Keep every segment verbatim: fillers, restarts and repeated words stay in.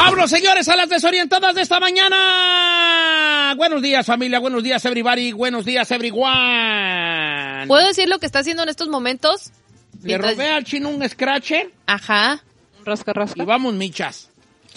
Vámonos, señores, a las desorientadas de esta mañana. Buenos días, familia. Buenos días, everybody. Buenos días, everyone. ¿Puedo decir lo que está haciendo en estos momentos? Le Mientras... robé al chino un scratcher. Ajá. Rasca, rasca. Y vamos, michas.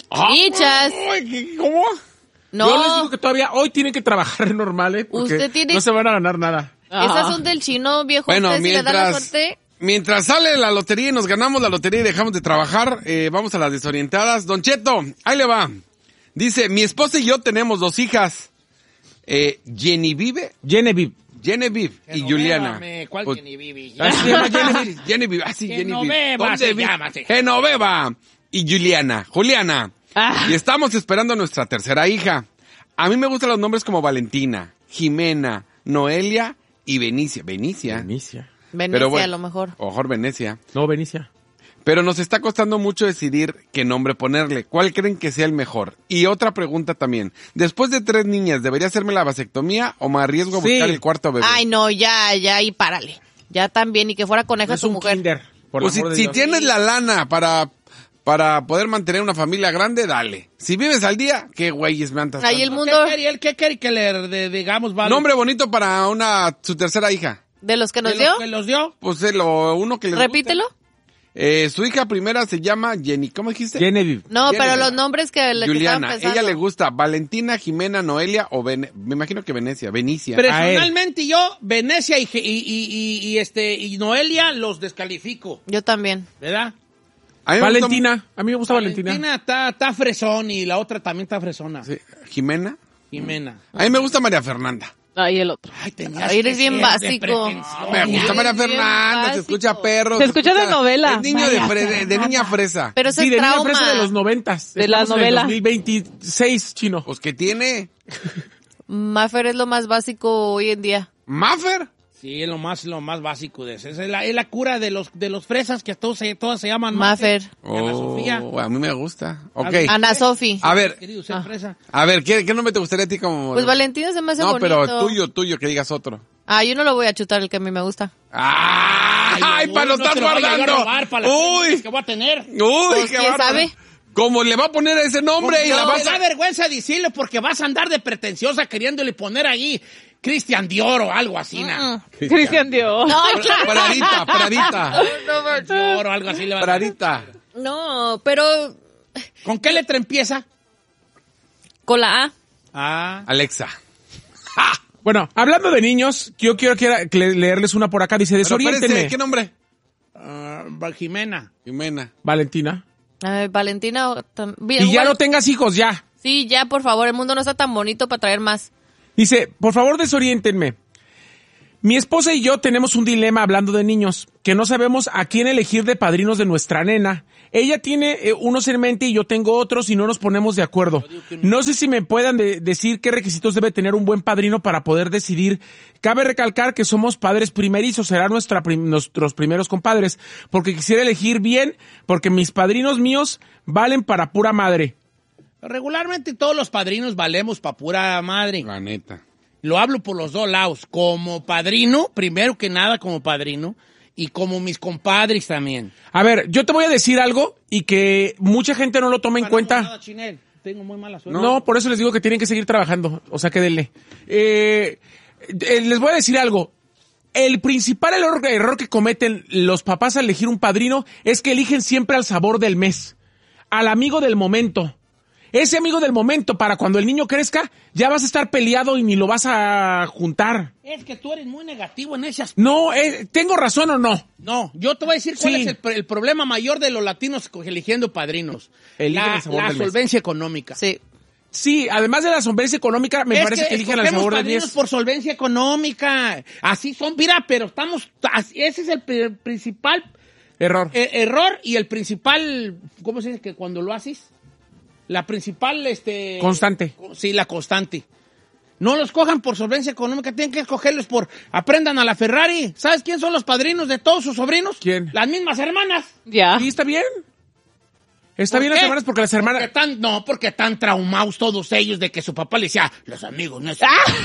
Michas. Ay, ¿cómo? No. Yo les digo que todavía hoy tienen que trabajar normal, ¿eh? Porque Usted tiene... no se van a ganar nada. Esas son del chino, viejo. Bueno, Usted, mientras... si le da la suerte... Mientras sale la lotería y nos ganamos la lotería y dejamos de trabajar, eh, vamos a las desorientadas. Don Cheto, ahí le va. Dice, mi esposa y yo tenemos dos hijas. Eh, Genevieve. Genevieve. Genevieve y Juliana. ¿Cuál pues, Genevieve? Así se llama Genevieve. Genevieve, así Genevieve. Genoveva se llama. Genoveva y Juliana. Juliana. Ah. Y estamos esperando a nuestra tercera hija. A mí me gustan los nombres como Valentina, Jimena, Noelia y Benicia. Benicia. Benicia. Venecia, bueno, a lo mejor. O mejor Venecia. No, Venecia. Pero nos está costando mucho decidir qué nombre ponerle. ¿Cuál creen que sea el mejor? Y otra pregunta también. Después de tres niñas, ¿debería hacerme la vasectomía o me arriesgo a sí. buscar el cuarto bebé? Ay, no, ya, ya, y párale. Ya también, y que fuera coneja es tu un mujer. Kinder, por pues si, si tienes la lana para, para poder mantener una familia grande, dale. Si vives al día, qué güeyes me andas. Ahí el mundo... ¿Qué quiere, ¿Qué quiere que le de, digamos? Vale? Nombre bonito para una su tercera hija. ¿De los que nos ¿De dio? Los que los dio? Pues eh, lo, uno que les Repítelo. guste. Eh, su hija primera se llama Jenny, ¿cómo dijiste? Genevieve. No, Genevieve. pero los nombres que le Juliana, que ella le gusta Valentina, Jimena, Noelia o Bene, me imagino que Venecia, Benicia. Personalmente yo, Venecia y, y, y, y, y este y Noelia los descalifico. Yo también. ¿Verdad? A Valentina, gusta, a mí me gusta Valentina. Valentina está, está fresón y la otra también está fresona. Sí. Jimena. Jimena. A mí me gusta María Fernanda. Ahí el otro. Ay, Ay, eres bien básico. Me gusta María Fernanda, se escucha perro. Se, se escucha de novela. Es niño de, fre, de, de niña fresa. Pero sí, es de trauma. niña fresa de los noventas. De la novela. dos mil veintiséis, chino. Pues, ¿qué tiene? Maffer es lo más básico hoy en día. ¿Maffer? Sí, es lo más, lo más básico de eso. Es la, es la cura de los, de los fresas que todos se, todas se llaman Maffer. Oh, Ana Sofía. A mí me gusta. Ok. Ana Sofi. A ver. Querido, ser ah. fresa. A ver, ¿qué, ¿qué nombre te gustaría a ti como? Pues Valentina se me hace no, bonito. No, pero tuyo, tuyo, que digas otro. Ah, yo no lo voy a chutar el que a mí me gusta. ¡Ay, ay para lo no estás guardando! Robar para las ¡Uy! que voy a tener. ¡Uy, pues, qué ¿quién bárbaro! sabe? Como le va a poner ese nombre y no, la vas me a... da vergüenza decirlo porque vas a andar de pretenciosa queriéndole poner ahí Cristian Dior o algo así, ¿no? Mm. Cristian Dior. No, Pradita, Pradita. no, Dior o algo así le va a Pradita. no, pero... ¿Con qué letra empieza? Con la A. Ah. Alexa. Bueno, hablando de niños, yo quiero, quiero leerles una por acá. Dice, desoriéntenme. ¿Qué nombre? Uh, Jimena. Jimena. Valentina. Uh, Valentina. Tam... Bien, y ya bueno. no tengas hijos, ya. Sí, ya, por favor. El mundo no está tan bonito para traer más. Dice, por favor, desoriéntenme. Mi esposa y yo tenemos un dilema hablando de niños, que no sabemos a quién elegir de padrinos de nuestra nena. Ella tiene eh, unos en mente y yo tengo otros y no nos ponemos de acuerdo. No sé si me puedan de decir qué requisitos debe tener un buen padrino para poder decidir. Cabe recalcar que somos padres primerizos, serán nuestra prim- nuestros primeros compadres, porque quisiera elegir bien, porque mis padrinos míos valen para pura madre. Regularmente todos los padrinos valemos para pura madre. La neta. Lo hablo por los dos lados. Como padrino, primero que nada como padrino, y como mis compadres también. A ver, yo te voy a decir algo y que mucha gente no lo toma en Para cuenta. nada, Chinel. Tengo muy mala suerte. No, por eso les digo que tienen que seguir trabajando. O sea, que denle. Eh, eh, les voy a decir algo. El principal error, error que cometen los papás al elegir un padrino es que eligen siempre al sabor del mes, al amigo del momento. Ese amigo del momento, para cuando el niño crezca, ya vas a estar peleado y ni lo vas a juntar. Es que tú eres muy negativo en ese aspecto. No, eh, ¿tengo razón o no? No, yo te voy a decir cuál Sí. es el, el problema mayor de los latinos eligiendo padrinos. Eligen la el sabor la del mes. solvencia económica. Sí. Sí, además de la solvencia económica, me es parece que, que eligen al escogemos sabor del padrinos mes. por solvencia económica. Así son, mira, pero estamos... así- ese es el pri- principal Error. eh, error y el principal... ¿Cómo se dice que cuando lo haces? La principal, este... Constante. Sí, la constante. No los cojan por solvencia económica, tienen que escogerlos por... Aprendan a la Ferrari. ¿Sabes quién son los padrinos de todos sus sobrinos? ¿Quién? Las mismas hermanas. Ya. Sí, está bien. Está ¿Por bien qué? las hermanas porque las hermanas... Porque tan, no, porque están traumados todos ellos de que su papá le decía, los amigos no es...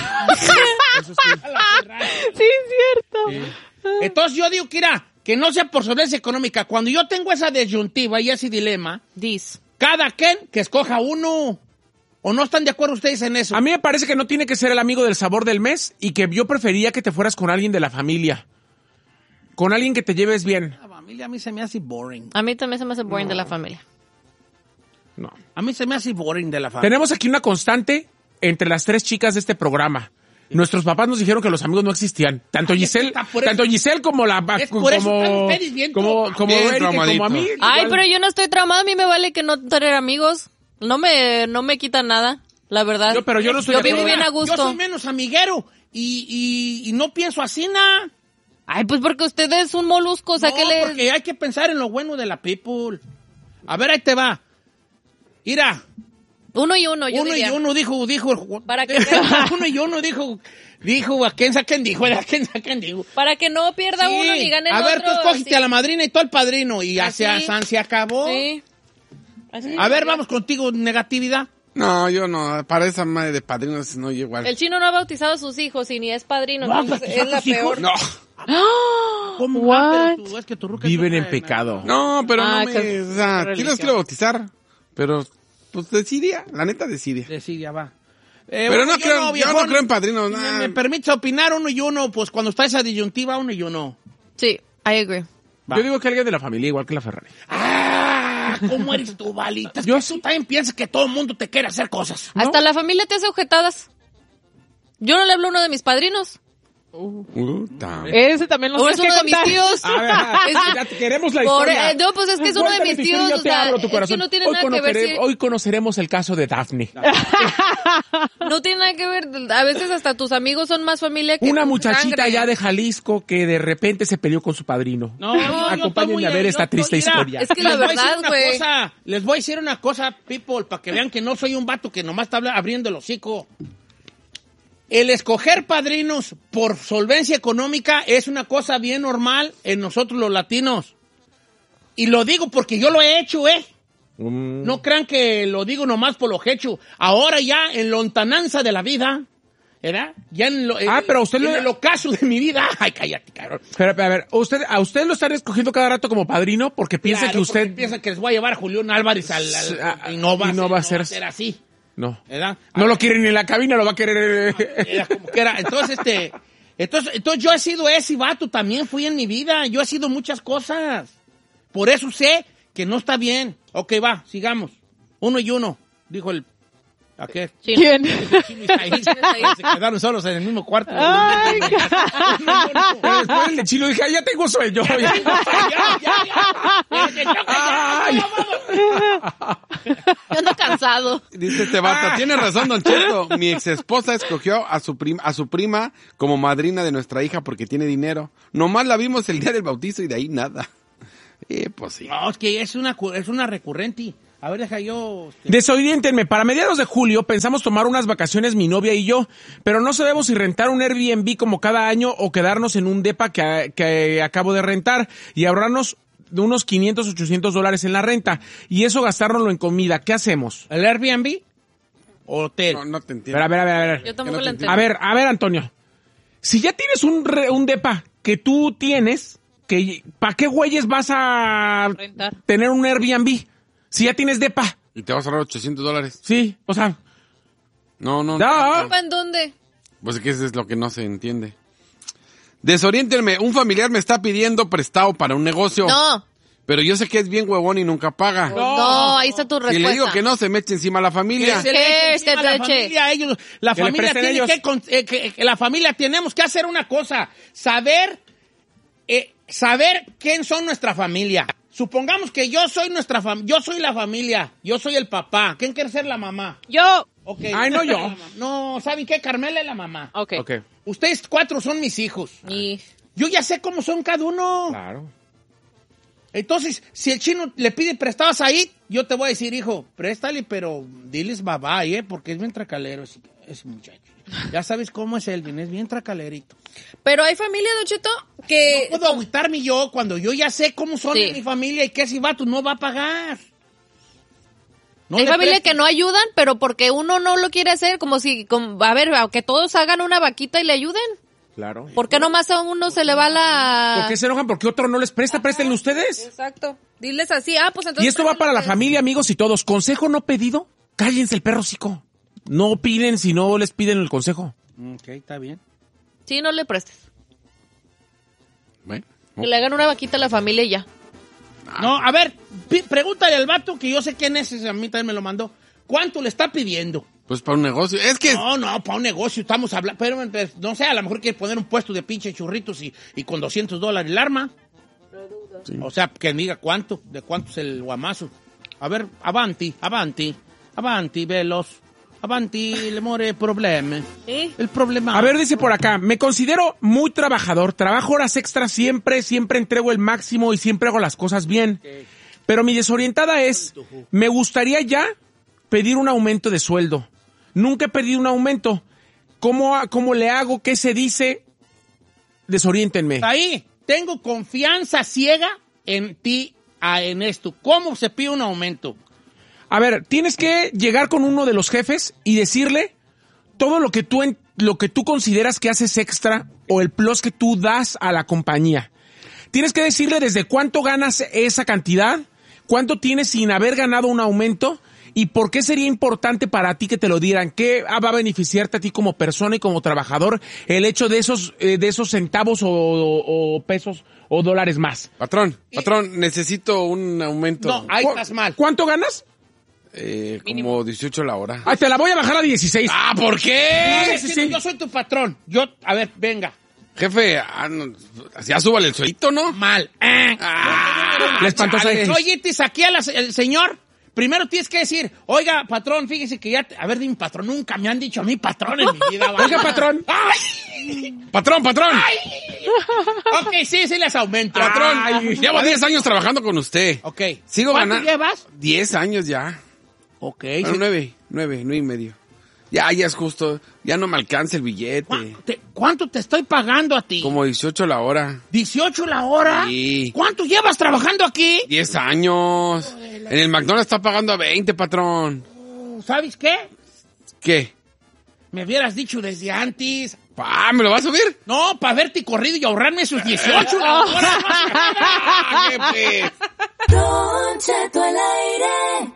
Eso sí. Sí, es cierto. Sí. Entonces yo digo que, mira, que no sea por solvencia económica. Cuando yo tengo esa disyuntiva y ese dilema, Dis. Cada quien que escoja uno. ¿O no están de acuerdo ustedes en eso? A mí me parece que no tiene que ser el amigo del sabor del mes y que yo prefería que te fueras con alguien de la familia. Con alguien que te lleves bien. La familia a mí se me hace boring. A mí también se me hace boring no. de la familia. No. A mí se me hace boring de la familia. Tenemos aquí una constante entre las tres chicas de este programa. Nuestros papás nos dijeron que los amigos no existían. Tanto Ay, Giselle, tanto eso, Giselle como la es como por eso como están bien como, como, bien Eric, como a mí. Ay, igual. pero yo no estoy traumada, a mí me vale que no tener amigos. No me no me quita nada, la verdad. Yo, pero yo no estoy Yo de vivo acuerdo. bien a gusto. Yo soy menos amiguero y, y, y no pienso así nada. Ay, pues porque usted es un molusco, o sea, no, que le... porque hay que pensar en lo bueno de la people. A ver, ahí te va. Mira. Uno y uno, yo Uno diría. y uno dijo, dijo... Para que... uno y uno dijo, dijo, ¿a quién saquen dijo? ¿A quién saquen dijo? Para que no pierda Sí. uno ni gane el A ver, otro. tú escógete sí. a la madrina y todo el padrino y Así. hacia San se acabó. Sí. Así. A ver, vamos contigo, negatividad. No, yo no. Para esa madre de padrinos no yo igual. El chino no ha bautizado a sus hijos y ni es padrino, ¿No has entonces bautizado es la a tus hijos? peor. No. ¿Cómo? What? Ah, pero tú, es que tu ruca Viven es en una- pecado. No, pero Ah, no me... qué O sea, sí religión. los quiero bautizar, pero pues decidia. La neta decidia. Sí, ya va. Eh, Pero uno no y creo, uno, yo viejón. no creo en padrinos. Si nah. me, me permites opinar uno y uno, pues cuando está esa disyuntiva, uno y uno. Sí, I agree. Va. Yo digo que alguien de la familia, igual que la Ferrari. ¡Ah! ¿Cómo eres tú, Valita? Yo Yo tú también piensas que todo el mundo te quiere hacer cosas. Hasta la familia te hace objetadas. Yo no le hablo a uno de mis padrinos. Puta. Ese también lo O es tienes uno que de mis contar. tíos. A ver, ya te queremos la Por- historia. eh, no, pues es que es uno de Cuéntame mis tu historia y tíos, yo o te sea, abro tu es que corazón. no tiene hoy, nada que ver conoceré- si- hoy conoceremos el caso de Daphne. No tiene nada que ver. A veces hasta tus amigos son más familia que Una tu muchachita sangre. allá de Jalisco que de repente se peleó con su padrino. No, yo- yo Acompáñenme estoy muy- a ver yo esta estoy- triste mira, historia. Es que la les voy a decir verdad, una güey. cosa, Les voy a decir una cosa, people, para que vean que no soy un vato que nomás está habla- abriendo el hocico. El escoger padrinos por solvencia económica es una cosa bien normal en nosotros los latinos. Y lo digo porque yo lo he hecho, ¿eh? Mm. No crean que lo digo nomás por lo que he hecho. Ahora ya en lontananza de la vida, ¿verdad? Ya en, lo, Ah, en- pero usted en lo- el ocaso de mi vida. Ay, cállate, cabrón. Pero, a ver, ¿usted, ¿a usted lo están escogiendo cada rato como padrino porque piensa Claro, que usted... porque piensa que les voy a llevar a Julián Álvarez al, al- Ah, y no va, y no va a ser- ser así, No. ¿verdad? No lo quiere ni en la cabina, lo va a querer... Era como que era. Entonces, este, entonces, entonces yo he sido ese vato, también fui en mi vida, yo he sido muchas cosas. Por eso sé que no está bien. Ok, va, sigamos. Uno y uno, dijo el... ¿A qué? Chino. ¿Quién? Chino y Said. Se quedaron solos en el mismo cuarto. Ay, Pero después el de Chilo dije, "Ay, ya tengo sueño. Ya, ya, ya. Ya, ya, Ay. Yo ando cansado. Dice este vato, tiene razón, Don Cheto. Mi ex esposa escogió a su, prim- a su prima como madrina de nuestra hija porque tiene dinero. Nomás la vimos el día del bautizo y de ahí nada. Eh, pues sí. No, es que es una, cu- es una recurrente. A ver, deja yo... este, Desoriéntenme, para mediados de julio pensamos tomar unas vacaciones mi novia y yo, pero no sabemos si rentar un Airbnb como cada año o quedarnos en un depa que, que acabo de rentar y ahorrarnos de unos quinientos, ochocientos dólares en la renta y eso gastárnoslo en comida. ¿Qué hacemos? ¿El Airbnb? ¿Hotel? No, no te entiendo. Pero a ver, a ver, a ver. Yo tampoco no lo te entiendo. A ver, a ver, Antonio. Si ya tienes un, re- un depa que tú tienes, que ¿para qué güeyes vas a Rentar. tener un Airbnb? Si ya tienes depa. Y te vas a ahorrar ochocientos dólares. Sí, o sea, No, no. Ya. no. ¿En dónde? Pues que eso es lo que no se entiende. Desoriéntenme, un familiar me está pidiendo prestado para un negocio. No. Pero yo sé que es bien huevón y nunca paga. No, ahí está tu Si respuesta. le digo que no, se me echa encima a la familia. se le ¿Qué? eche encima Que a la te eche. familia, ellos, la Que le familia presten tiene ellos. que, con- eh, que, que la familia tenemos que hacer una cosa, saber, eh, saber quién son nuestra familia. Supongamos que yo soy nuestra familia, yo soy la familia, yo soy el papá. ¿Quién quiere ser la mamá? yo. Okay. Ay, no yo. No, ¿saben qué? Carmela es la mamá. Ok. ok. Ustedes cuatro son mis hijos. Y... Yo ya sé cómo son cada uno. Claro. Entonces, si el chino le pide prestados ahí, yo te voy a decir, hijo, préstale, pero diles bye bye, ¿eh? Porque es bien tracalero ese, ese muchacho. Ya sabes cómo es Elvin, es bien tracalerito. Pero hay familia, Don Cheto, que... No puedo agüitarme yo cuando yo ya sé cómo son Sí. en mi familia y que ese vato no va a pagar. No Hay le familia prestes. que no ayudan, pero porque uno no lo quiere hacer, como si, como, a ver, que todos hagan una vaquita y le ayuden. Claro. ¿Por qué nomás a uno se le va la...? ¿Por qué se enojan? Porque otro no les presta, préstenle ustedes. Exacto. Diles así, ah, pues entonces... Y esto va para la ustedes. familia, amigos y todos. ¿Consejo no pedido? Cállense el perro hocico. No piden si no les piden el consejo. Ok, está bien. Sí, no le prestes. Bueno. Que le hagan una vaquita a la familia y ya. No, a ver, pi- pregúntale al vato que yo sé quién es, ese a mí también me lo mandó. ¿Cuánto le está pidiendo? Pues para un negocio. Es que... No, no, para un negocio estamos hablando. Pero pues, no sé, a lo mejor quiere poner un puesto de pinche churritos y, y con doscientos dólares el arma. Sí. O sea, que diga cuánto, de cuánto es el guamazo. A ver, avanti, avanti, avanti, velos. Avanti, le more problemi. ¿Sí? El problema. A ver, dice por acá, me considero muy trabajador, trabajo horas extras siempre, siempre entrego el máximo y siempre hago las cosas bien. Pero mi desorientada es, me gustaría ya pedir un aumento de sueldo. Nunca he pedido un aumento. ¿Cómo, cómo le hago? ¿Qué se dice? Desoriéntenme. Ahí, tengo confianza ciega en ti, a, en esto. ¿Cómo se pide un aumento? A ver, tienes que llegar con uno de los jefes y decirle todo lo que tú en- lo que tú consideras que haces extra o el plus que tú das a la compañía. Tienes que decirle desde cuánto ganas esa cantidad, cuánto tienes sin haber ganado un aumento y por qué sería importante para ti que te lo dieran, qué va a beneficiarte a ti como persona y como trabajador el hecho de esos eh, de esos centavos o, o- o pesos o dólares más. Patrón, patrón, necesito un aumento. No, ahí ¿Cu- estás mal. ¿Cuánto ganas? Eh, como dieciocho la hora. Ah, te la voy a bajar a dieciséis. Ah, ¿por qué? No, es que sí, sí. Yo soy tu patrón. Yo, a ver, venga. Jefe, ah, no, ya súbale el suelito, ¿no? Mal. Eh. Ah, Le espantó Chale. X. Oye, te saqué al el señor. Primero tienes que decir, oiga, patrón, fíjese que ya... te- A ver, dime, patrón, nunca me han dicho a mí patrón en mi vida. ¿vale? Oiga, patrón. ¡Ay! Patrón, patrón. Ok, sí, sí les aumento. Patrón, Ay. llevo diez años trabajando con usted. Ok. Sigo ¿Cuánto ganando. llevas? diez años ya. Ok. Bueno, sí. nueve, nueve, nueve y medio. Ya, ya es justo. Ya no me alcanza el billete. ¿Cuánto te, cuánto te estoy pagando a ti? Como dieciocho la hora. ¿dieciocho la hora? Sí. ¿Cuánto llevas trabajando aquí? diez años. En el McDonald's está pagando a veinte, patrón. ¿Sabes qué? ¿Qué? Me hubieras dicho desde antes. Ah, ¿me lo va a subir? No, para verte corrido y ahorrarme esos dieciocho la hora. Ah, jefe. Don Cheto al aire.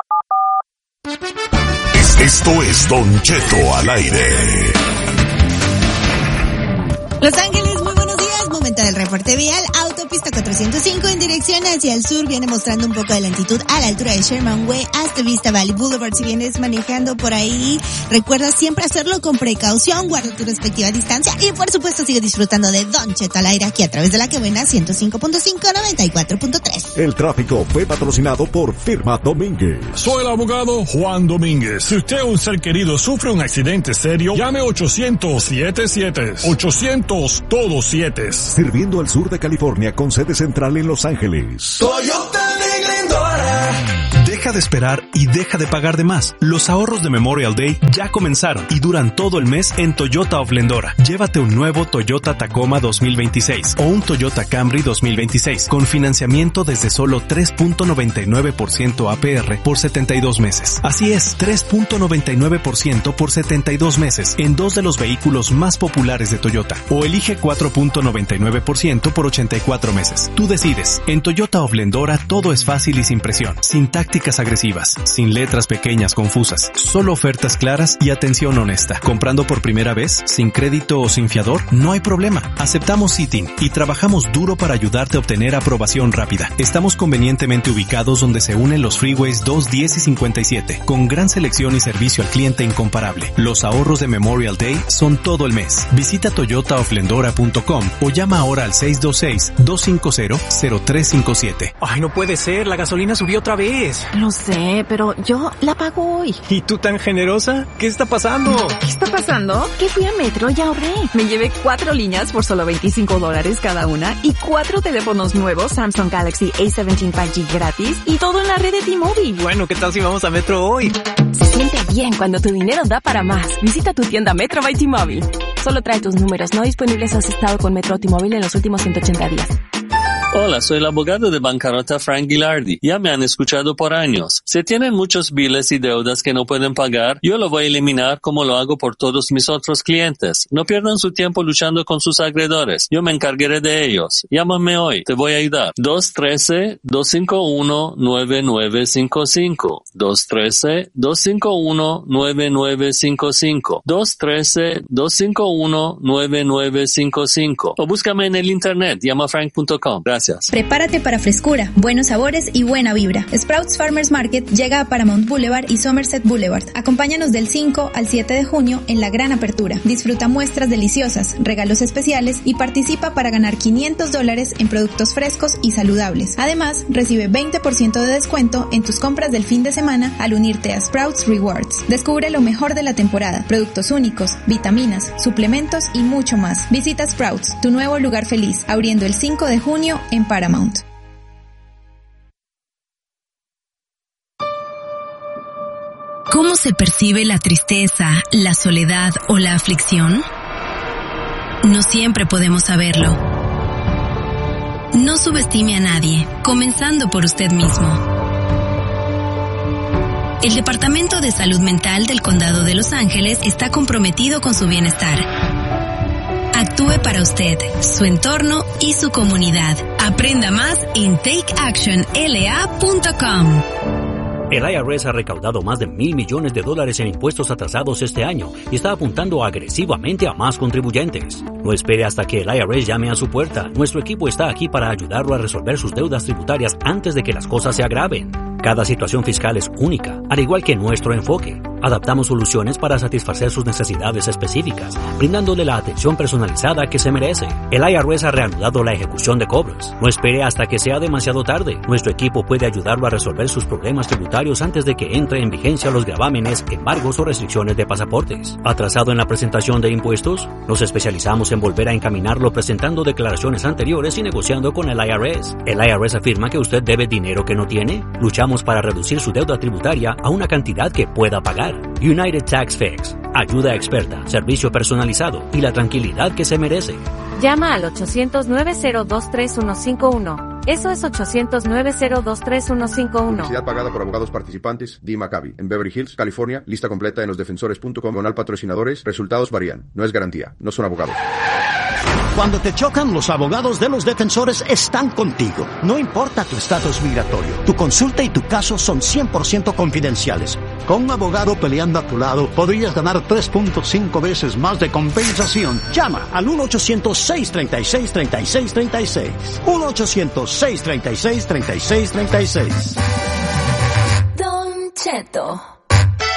Esto es Don Cheto al aire. Los Ángeles, muy buenos días. Momento del reporte vial. Autopista cuatrocientos cinco en dirección hacia el sur viene mostrando un poco de lentitud a la altura de Sherman Way hasta Vista Valley Boulevard. Si vienes manejando por ahí, recuerda siempre hacerlo con precaución, guarda tu respectiva distancia y por supuesto sigue disfrutando de Don Cheto al aire aquí a través de la que buena ciento cinco punto cinco, noventa y cuatro punto tres. El tráfico fue patrocinado por Firma Domínguez. Soy el abogado Juan Domínguez. Si usted o un ser querido sufre un accidente serio, llame ochocientos siete siete. ochocientos todo siete. Sirviendo al sur de California con sede central en Los Ángeles. Deja de esperar y deja de pagar de más. Los ahorros de Memorial Day ya comenzaron y duran todo el mes en Toyota of Glendora. Llévate un nuevo Toyota Tacoma dos mil veintiséis o un Toyota Camry dos mil veintiséis con financiamiento desde solo tres punto noventa y nueve por ciento A P R por setenta y dos meses. Así es, tres punto noventa y nueve por ciento por setenta y dos meses en dos de los vehículos más populares de Toyota. O elige cuatro punto noventa y nueve por ciento por ochenta y cuatro meses. Tú decides. En Toyota of Glendora todo es fácil y sin presión, sin tácticas agresivas, sin letras pequeñas confusas, solo ofertas claras y atención honesta. Comprando por primera vez, sin crédito o sin fiador, no hay problema. Aceptamos Citin y trabajamos duro para ayudarte a obtener aprobación rápida. Estamos convenientemente ubicados donde se unen los freeways dos, diez y cincuenta y siete, con gran selección y servicio al cliente incomparable. Los ahorros de Memorial Day son todo el mes. Visita toyota of glendora punto com o llama ahora al seis dos seis, dos cinco cero, cero tres cinco siete. Ay, no puede ser, la gasolina subió otra vez. Lo sé, pero yo la pago hoy. ¿Y tú tan generosa? ¿Qué está pasando? ¿Qué está pasando? Que fui a Metro y ahorré. Me llevé cuatro líneas por solo veinticinco dólares cada una y cuatro teléfonos nuevos Samsung Galaxy A diecisiete cinco G gratis y todo en la red de T-Mobile. Bueno, ¿qué tal si vamos a Metro hoy? Se siente bien cuando tu dinero da para más. Visita tu tienda Metro by T-Mobile. Solo trae tus números no disponibles o has estado con Metro o T-Mobile en los últimos ciento ochenta días. Hola, soy el abogado de bancarrota Frank Gilardi. Ya me han escuchado por años. Si tienen muchos biles y deudas que no pueden pagar, yo lo voy a eliminar como lo hago por todos mis otros clientes. No pierdan su tiempo luchando con sus acreedores. Yo me encargaré de ellos. Llámame hoy. Te voy a ayudar. dos uno tres, dos cinco uno, nueve nueve cinco cinco. dos uno tres, dos cinco uno, nueve nueve cinco cinco. dos uno tres, dos cinco uno, nueve nueve cinco cinco. O búscame en el internet. llama frank punto com. Gracias. Prepárate para frescura, buenos sabores y buena vibra. Sprouts Farmers Market llega a Paramount Boulevard y Somerset Boulevard. Acompáñanos del cinco al siete de junio en la gran apertura. Disfruta muestras deliciosas, regalos especiales y participa para ganar quinientos dólares en productos frescos y saludables. Además, recibe veinte por ciento de descuento en tus compras del fin de semana al unirte a Sprouts Rewards. Descubre lo mejor de la temporada, productos únicos, vitaminas, suplementos y mucho más. Visita Sprouts, tu nuevo lugar feliz, abriendo el cinco de junio en Paramount. ¿Cómo se percibe la tristeza, la soledad o la aflicción? No siempre podemos saberlo. No subestime a nadie, comenzando por usted mismo. El Departamento de Salud Mental del Condado de Los Ángeles está comprometido con su bienestar. Actúe para usted, su entorno y su comunidad. Aprenda más en take action l a punto com. El I R S ha recaudado más de mil millones de dólares en impuestos atrasados este año y está apuntando agresivamente a más contribuyentes. No espere hasta que el I R S llame a su puerta. Nuestro equipo está aquí para ayudarlo a resolver sus deudas tributarias antes de que las cosas se agraven. Cada situación fiscal es única, al igual que nuestro enfoque. Adaptamos soluciones para satisfacer sus necesidades específicas, brindándole la atención personalizada que se merece. El I R S ha reanudado la ejecución de cobros. No espere hasta que sea demasiado tarde. Nuestro equipo puede ayudarlo a resolver sus problemas tributarios antes de que entre en vigencia los gravámenes, embargos o restricciones de pasaportes. ¿Atrasado en la presentación de impuestos? Nos especializamos en volver a encaminarlo presentando declaraciones anteriores y negociando con el I R S. ¿El I R S afirma que usted debe dinero que no tiene? Luchamos para reducir su deuda tributaria a una cantidad que pueda pagar. United Tax Fix. Ayuda experta, servicio personalizado y la tranquilidad que se merece. Llama al ochocientos, nueve cero dos, tres uno cinco uno. Eso es ochocientos, nueve cero dos, tres uno cinco uno. Publicidad pagada por abogados participantes. Dee McCabe. En Beverly Hills, California. Lista completa en los defensores punto com. Con al patrocinadores. Resultados varían. No es garantía. No son abogados. Cuando te chocan, los abogados de los defensores están contigo. No importa tu estatus migratorio, tu consulta y tu caso son cien por ciento confidenciales. Con un abogado peleando a tu lado, podrías ganar tres punto cinco veces más de compensación. Llama al uno ochocientos, seis tres seis, tres seis tres seis. uno ochocientos, seis tres seis, tres seis tres seis. Don Cheto.